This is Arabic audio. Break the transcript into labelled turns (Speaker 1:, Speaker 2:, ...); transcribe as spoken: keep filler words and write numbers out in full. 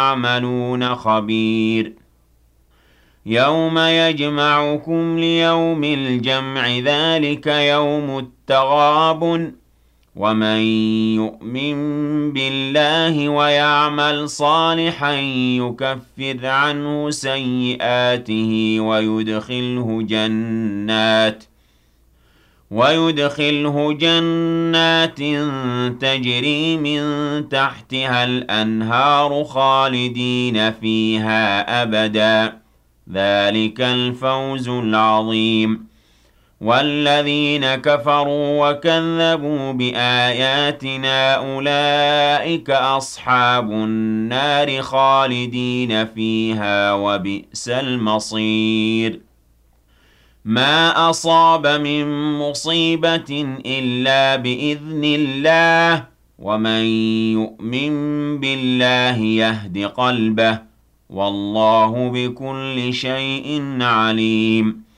Speaker 1: تعملون خبير يوم يجمعكم ليوم الجمع ذلك يوم التغابن ومن يؤمن بالله ويعمل صالحا يكفر عنه سيئاته ويدخله جنات ويدخله جنات تجري من تحتها الأنهار خالدين فيها أبدا ذلك الفوز العظيم والذين كفروا وكذبوا بآياتنا أولئك أصحاب النار خالدين فيها وبئس المصير ما أصاب من مصيبة إلا بإذن الله ومن يؤمن بالله يهد قلبه والله بكل شيء عليم